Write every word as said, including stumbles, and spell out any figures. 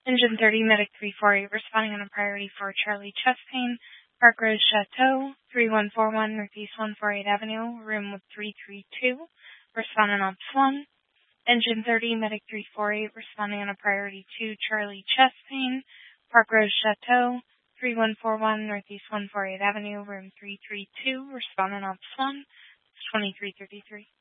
Engine thirty, Medic three four eight, responding on a priority for Charlie chest pain, Park Rose Chateau, three one four one Northeast one forty-eighth Avenue, room with three three two, responding on Ops one. Engine thirty, Medic three four eight, responding on a priority two, Charlie chest pain, Park Rose Chateau, three one four one Northeast one forty-eighth Avenue, room three three two, responding on Ops one, twenty-three thirty-three.